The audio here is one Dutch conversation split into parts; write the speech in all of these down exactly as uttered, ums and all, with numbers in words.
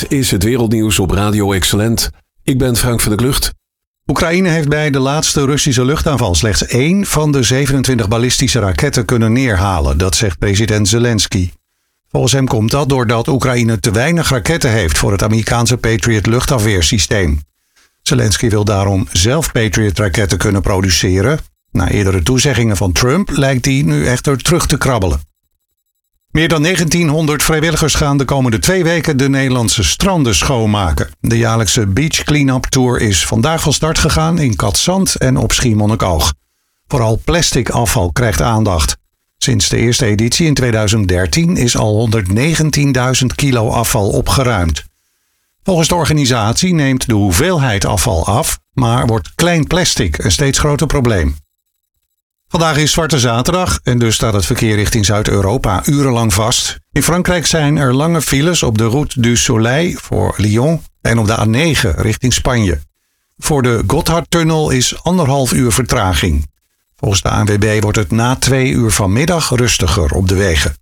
Dit is het wereldnieuws op Radio Excellent. Ik ben Frank van der Klucht. Oekraïne heeft bij de laatste Russische luchtaanval slechts één van de zevenentwintig ballistische raketten kunnen neerhalen. Dat zegt president Zelensky. Volgens hem komt dat doordat Oekraïne te weinig raketten heeft voor het Amerikaanse Patriot luchtafweersysteem. Zelensky wil daarom zelf Patriot-raketten kunnen produceren. Na eerdere toezeggingen van Trump lijkt die nu echter terug te krabbelen. Meer dan negentienhonderd vrijwilligers gaan de komende twee weken de Nederlandse stranden schoonmaken. De jaarlijkse Beach Cleanup Tour is vandaag van start gegaan in Katzand en op Schiermonnikoog. Vooral plastic afval krijgt aandacht. Sinds de eerste editie in tweeduizend dertien is al honderdnegentienduizend kilo afval opgeruimd. Volgens de organisatie neemt de hoeveelheid afval af, maar wordt klein plastic een steeds groter probleem. Vandaag is Zwarte Zaterdag en dus staat het verkeer richting Zuid-Europa urenlang vast. In Frankrijk zijn er lange files op de Route du Soleil voor Lyon en op de A negen richting Spanje. Voor de Gotthardtunnel is anderhalf uur vertraging. Volgens de A N W B wordt het na twee uur vanmiddag rustiger op de wegen.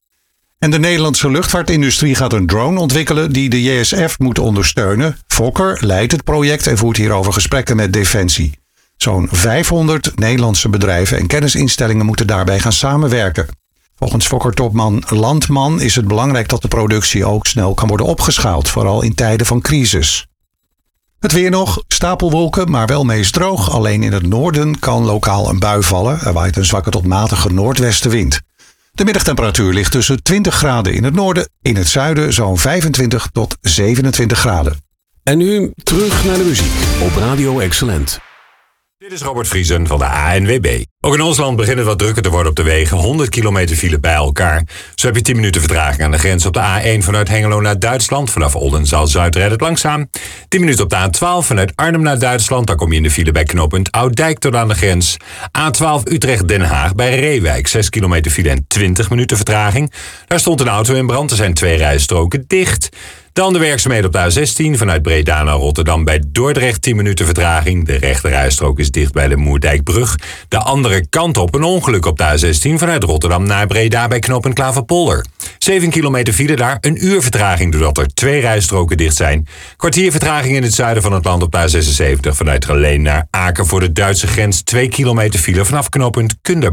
En de Nederlandse luchtvaartindustrie gaat een drone ontwikkelen die de J S F moet ondersteunen. Fokker leidt het project en voert hierover gesprekken met Defensie. Zo'n vijfhonderd Nederlandse bedrijven en kennisinstellingen moeten daarbij gaan samenwerken. Volgens Fokker-topman Landman is het belangrijk dat de productie ook snel kan worden opgeschaald, vooral in tijden van crisis. Het weer nog, stapelwolken, maar wel meest droog. Alleen in het noorden kan lokaal een bui vallen. Er waait een zwakke tot matige noordwestenwind. De middagtemperatuur ligt tussen twintig graden in het noorden, in het zuiden zo'n vijfentwintig tot zevenentwintig graden. En nu terug naar de muziek op Radio Excellent. Dit is Robert Vriesen van de A N W B. Ook in ons land begint het wat drukker te worden op de wegen. honderd kilometer file bij elkaar. Zo heb je tien minuten vertraging aan de grens op de A één vanuit Hengelo naar Duitsland. Vanaf Oldenzaal-Zuid rijdt het langzaam. tien minuten op de A twaalf vanuit Arnhem naar Duitsland. Daar kom je in de file bij knooppunt Ouddijk tot aan de grens. A twaalf Utrecht-Den Haag bij Reewijk. zes kilometer file en twintig minuten vertraging. Daar stond een auto in brand. Er zijn twee rijstroken dicht. Dan de werkzaamheden op de A zestien vanuit Breda naar Rotterdam bij Dordrecht tien minuten vertraging. De rechterrijstrook is dicht bij de Moerdijkbrug. De andere kant op een ongeluk op de A zestien vanuit Rotterdam naar Breda bij knooppunt Klaverpolder. zeven kilometer file daar, een uur vertraging doordat er twee rijstroken dicht zijn. Kwartier vertraging in het zuiden van het land op de A zesenzeventig vanuit Geleen naar Aken voor de Duitse grens. twee kilometer file vanaf knooppunt Kunderberg.